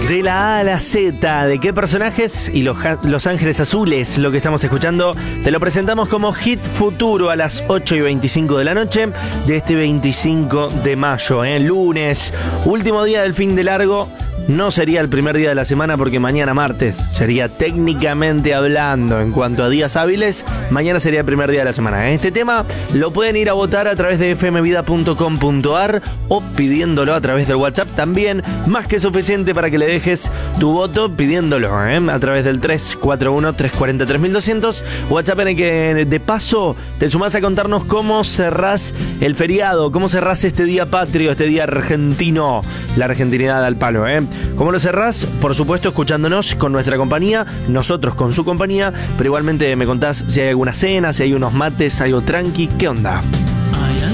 De la A a la Z, ¿de qué personajes? Y los Ángeles Azules, lo que estamos escuchando, te lo presentamos como Hit Futuro a las 8:25 de la noche de este 25 de mayo, lunes, último día del fin de largo. No sería el primer día de la semana porque mañana martes sería técnicamente hablando en cuanto a días hábiles. Mañana sería el primer día de la semana. Este tema lo pueden ir a votar a través de fmvida.com.ar o pidiéndolo a través del WhatsApp. También más que suficiente para que le dejes tu voto pidiéndolo a través del 341-340-3200. WhatsApp en el que de paso te sumás a contarnos cómo cerrás el feriado, cómo cerrás este día patrio, este día argentino. La argentinidad al palo, ¿Cómo lo cerrás? Por supuesto, escuchándonos con nuestra compañía, nosotros con su compañía, pero igualmente me contás si hay alguna cena, si hay unos mates, algo tranqui, ¿qué onda?